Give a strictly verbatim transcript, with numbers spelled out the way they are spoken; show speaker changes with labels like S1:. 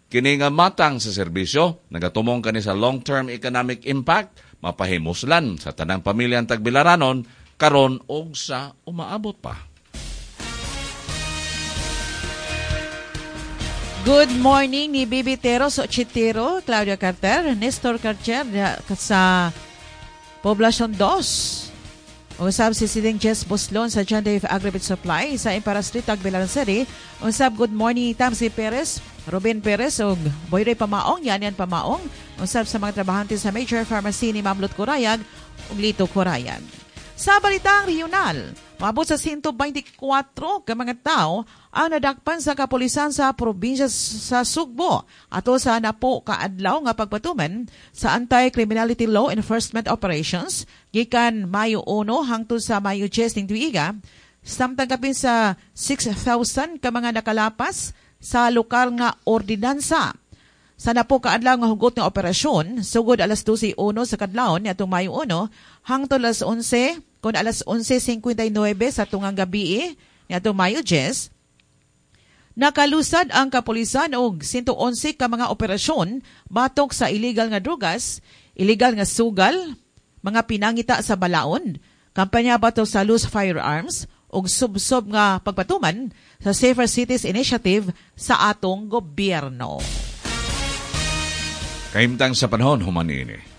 S1: Kini nga matang sa serbisyo, nagatumong kani sa long-term economic impact, mapahimuslan sa tanang pamilya ang Tagbilaranon, karon og sa umaabot pa.
S2: Good morning ni Bibi Tero, Sochitero, Claudia Carter, Nestor Carcher sa Poblacion two. Usab si Siding Jess Boslon sa John Dave Agribit Supply sa Impara Street, Tagbilaran City. Usab good morning Tamsi Perez, Ruben Perez ug Boyray Pamaong, Yan Yan Pamaong. Usab sa mga trabahante sa Major Pharmacy ni Mamlot Corayag ug Lito Corayag. Sa balitang regional, maabot sa one hundred twenty-four ka mga tao ang nadakpan sa kapulisan sa probinsya sa Sugbo ato sa napo kaadlaw nga pagpatuman sa Anti-Criminality Law Enforcement Operations gikan Mayo one hangtod sa Mayo ten ning tuiga, samtang kapin sa six thousand ka mga nakalapas sa lokal nga ordinansa. Sa napo kaadlaw nga hugot nga operasyon, sugod alas twelve sa kadlawon niadtong Mayo one hangtod alas eleven kun alas eleven fifty-nine sa tungang gabi niadtong Mayo ten, nakalusad ang kapulisan og one hundred eleven ka mga operasyon batok sa illegal nga drugas, illegal nga sugal, mga pinangita sa balaod, kampanya batok sa loose firearms ug subsob nga pagpatuman sa Safer Cities Initiative sa atong gobyerno.
S1: Kahimtang sa panahon human ini.